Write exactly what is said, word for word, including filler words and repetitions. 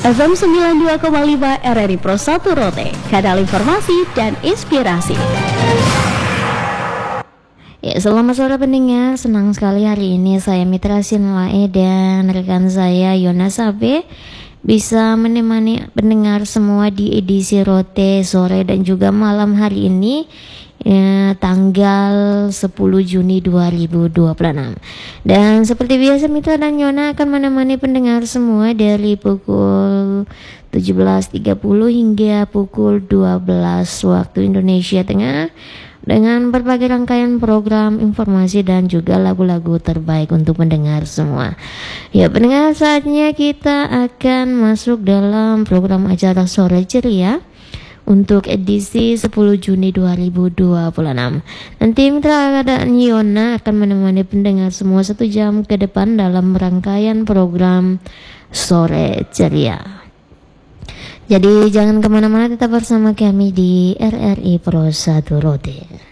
F M sembilan puluh dua koma lima R R I Pro satu Rote, kanal informasi dan inspirasi. Ya, selamat sore pendengar, senang sekali hari ini saya Mitra Sinlae dan rekan saya Yona Sabe bisa menemani pendengar semua di edisi Rote sore dan juga malam hari ini, ya, tanggal sepuluh Juni dua ribu dua puluh enam. Dan seperti biasa Mitra dan Yona akan menemani pendengar semua dari pukul tujuh belas tiga puluh hingga pukul dua belas waktu Indonesia Tengah dengan berbagai rangkaian program informasi dan juga lagu-lagu terbaik untuk pendengar semua. Ya pendengar, saatnya kita akan masuk dalam program acara Sore Ceria untuk edisi sepuluh Juni dua ribu dua puluh enam. Nanti Mitra dan Yona akan menemani pendengar semua satu jam ke depan dalam rangkaian program Sore Ceria. Jadi jangan kemana-mana, tetap bersama kami di R R I Pro satu Rote.